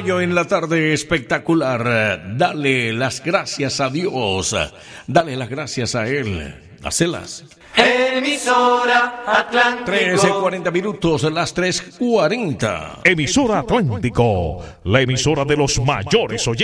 Arroyo en la tarde espectacular. Dale las gracias a Dios. Dale las gracias a Él. Hacelas. Emisora Atlántico. 13:40 minutos, las 3:40. Emisora Atlántico, la emisora de los mayores oyentes.